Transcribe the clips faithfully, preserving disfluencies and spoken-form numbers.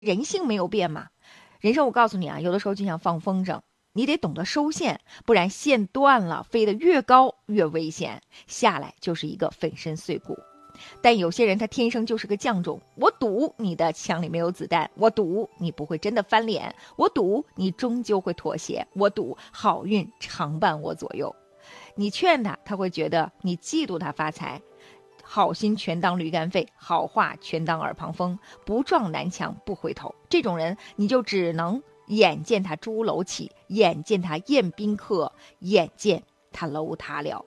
人性没有变嘛。人生我告诉你啊，有的时候就像放风筝，你得懂得收线，不然线断了，飞得越高越危险，下来就是一个粉身碎骨。但有些人他天生就是个犟种，我赌你的枪里没有子弹，我赌你不会真的翻脸，我赌你终究会妥协，我赌好运常伴我左右。你劝他，他会觉得你嫉妒他发财，好心全当驴肝肺，好话全当耳旁风，不撞南墙不回头。这种人你就只能眼见他朱楼起，眼见他宴宾客，眼见他楼塌了。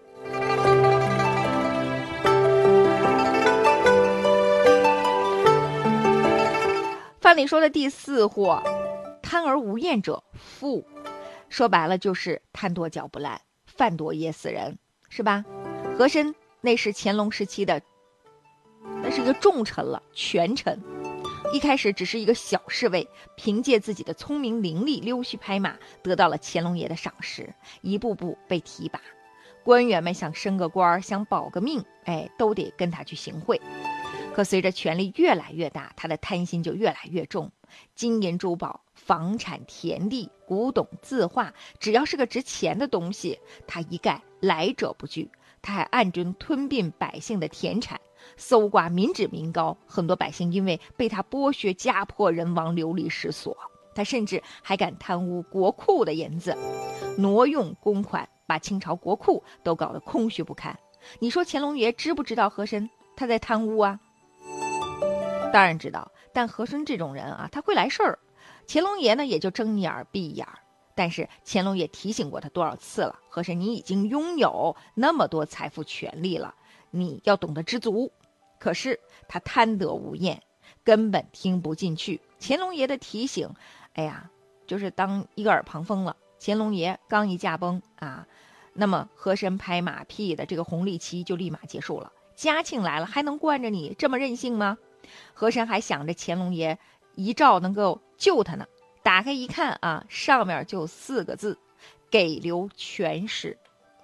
范蠡说的第四祸，贪而无厌者富，说白了就是贪多嚼不烂，饭多噎死人，是吧？和珅那是乾隆时期的，那是一个重臣了，权臣。一开始只是一个小侍卫，凭借自己的聪明伶俐，溜须拍马，得到了乾隆爷的赏识，一步步被提拔。官员们想升个官，想保个命，哎，都得跟他去行贿。可随着权力越来越大，他的贪心就越来越重，金银珠宝、房产、田地、古董、字画，只要是个值钱的东西，他一概来者不拒。他还暗中吞并百姓的田产，搜刮民脂民膏，很多百姓因为被他剥削，家破人亡，流离失所。他甚至还敢贪污国库的银子，挪用公款，把清朝国库都搞得空虚不堪。你说乾隆爷知不知道和珅他在贪污啊？当然知道，但和珅这种人啊，他会来事儿。乾隆爷呢，也就睁一眼闭一眼。但是乾隆也提醒过他多少次了，和珅你已经拥有那么多财富权利了，你要懂得知足。可是他贪得无厌，根本听不进去乾隆爷的提醒。哎呀，就是当一个耳旁风了。乾隆爷刚一驾崩啊，那么和珅拍马屁的这个红利期就立马结束了。嘉庆来了，还能惯着你这么任性吗？和珅还想着乾隆爷遗诏能够救他呢，打开一看啊，上面就四个字：给留全尸。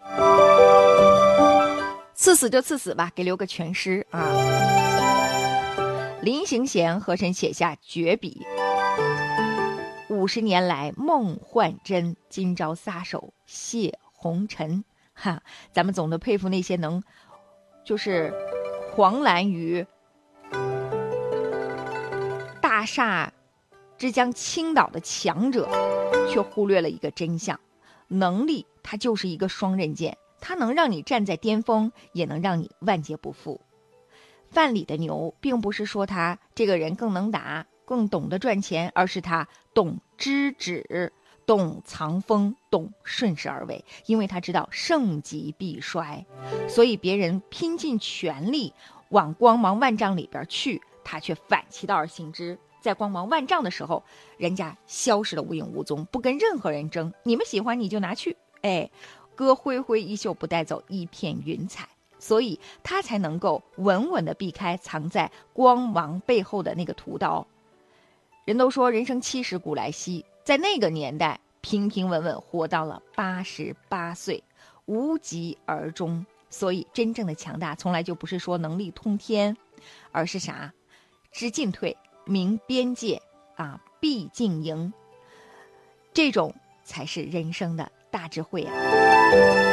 赐死就赐死吧，给留个全尸啊！临行前，和珅写下绝笔：五十年来梦幻真，今朝撒手谢红尘。哈，咱们总的佩服那些能就是狂澜于大厦之将倾倒的强者，却忽略了一个真相：能力它就是一个双刃剑，它能让你站在巅峰，也能让你万劫不复。范蠡的牛并不是说他这个人更能打，更懂得赚钱，而是他懂知止，懂藏锋，懂顺势而为。因为他知道盛极必衰，所以别人拼尽全力往光芒万丈里边去，他却反其道而行之，在光芒万丈的时候，人家消失得无影无踪，不跟任何人争，你们喜欢你就拿去，哎，歌挥挥衣袖不带走一片云彩。所以他才能够稳稳地避开藏在光芒背后的那个屠刀。人都说人生七十古来稀，在那个年代平平稳稳活到了八十八岁，无疾而终。所以真正的强大从来就不是说能力通天，而是啥？知进退，明边界啊，必经营，这种才是人生的大智慧啊。